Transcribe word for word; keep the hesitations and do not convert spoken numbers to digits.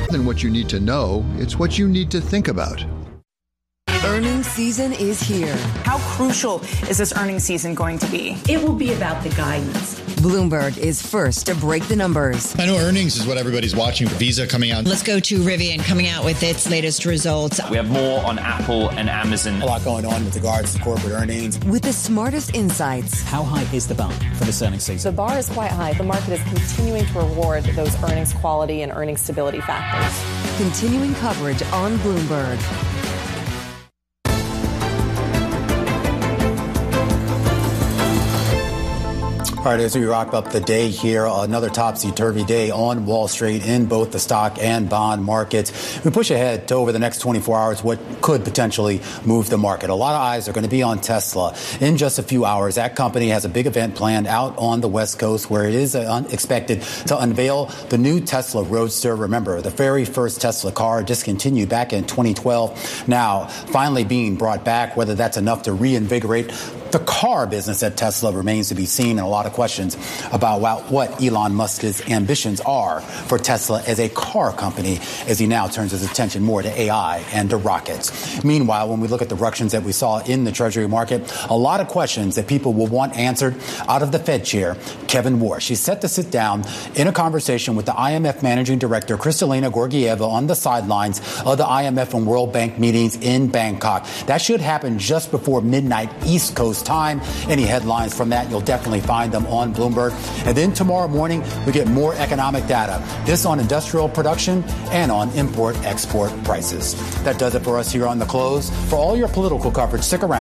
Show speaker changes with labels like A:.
A: Than what you need to know, it's what you need to think about.
B: Earnings season is here.
C: How crucial is this earnings season going to be?
D: It will be about the guidance.
B: Bloomberg is first to break the numbers.
E: I know earnings is what everybody's watching. Visa coming out.
F: Let's go to Rivian coming out with its latest results.
G: We have more on Apple and Amazon.
H: A lot going on with regards to corporate earnings.
B: With the smartest insights.
I: How high is the bar for this earnings season?
J: The bar is quite high. The market is continuing to reward those earnings quality and earnings stability factors.
B: Continuing coverage on Bloomberg.
H: All right, as we wrap up the day here, another topsy-turvy day on Wall Street in both the stock and bond markets. We push ahead to over the next twenty-four hours what could potentially move the market. A lot of eyes are going to be on Tesla. In just a few hours, that company has a big event planned out on the West Coast where it is expected to unveil the new Tesla Roadster. Remember, the very first Tesla car discontinued back in twenty twelve. Now, finally being brought back, whether that's enough to reinvigorate the car business at Tesla remains to be seen, and a lot of questions about what Elon Musk's ambitions are for Tesla as a car company as he now turns his attention more to A I and to rockets. Meanwhile, when we look at the ructions that we saw in the Treasury market, a lot of questions that people will want answered out of the Fed chair, Kevin Warsh. She's set to sit down in a conversation with the I M F Managing Director, Kristalina Georgieva, on the sidelines of the I M F and World Bank meetings in Bangkok. That should happen just before midnight East Coast time. Any headlines from that, you'll definitely find them on Bloomberg. And then tomorrow morning, we get more economic data. This on industrial production and on import-export prices. That does it for us here on The Close. For all your political coverage, stick around.